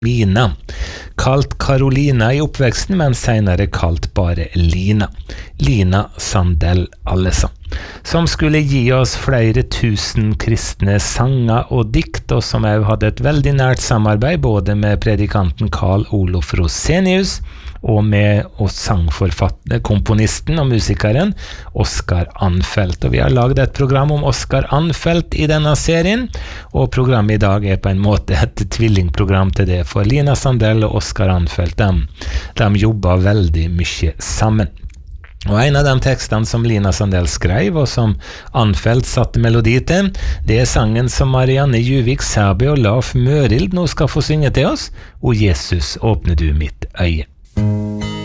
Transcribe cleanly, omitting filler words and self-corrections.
Mina, kalt Carolina I oppveksten, men senere kalt bare Lina. Lina Sandell Allesa, som skulle gi oss flere tusen kristne sanger og dikt, og som også hadde et veldig nært samarbeid både med predikanten Karl Olof Rosenius og med komponisten og musikeren Oskar Anfeldt. Og vi har laget et program om Oskar Anfeldt I denne serien, og programmet I dag på en måte et tvillingprogram til det, for Lina Sandell og Oskar Anfeldt, de jobber veldig mye sammen. Og en av de tekstene som Lina Sandell skrev, og som Anfeldt satte melodi til, det sangen som Marianne Juvik Sæby og Laf Mørild nå skal få synge til oss, «O Jesus, åpne du mitt øye».